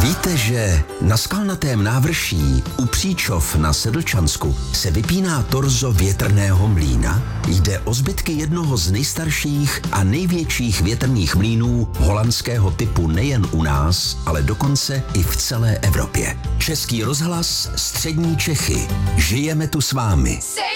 Víte, že na skalnatém návrší u Příčov na Sedlčansku se vypíná torzo větrného mlýna? Jde o zbytky jednoho z nejstarších a největších větrných mlýnů holandského typu nejen u nás, ale dokonce i v celé Evropě. Český rozhlas, Střední Čechy. Žijeme tu s vámi.